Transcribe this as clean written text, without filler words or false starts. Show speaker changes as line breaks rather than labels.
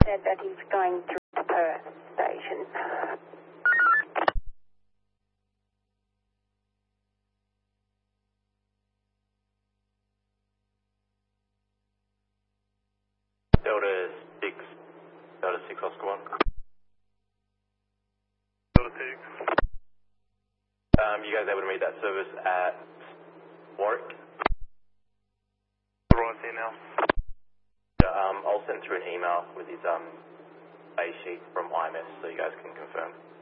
said that he's going through the Perth station.
Delta 6 Oscar 1.
Delta 6.
You guys able to meet that service at Warwick?
Right there now.
I'll send through an email with his base sheet from IMS so you guys can confirm.